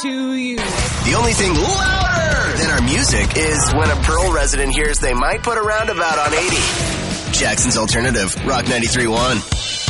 to you. The only thing louder than our music is when a Pearl resident hears they might put a roundabout on 80. Jackson's Alternative, Rock 93.1.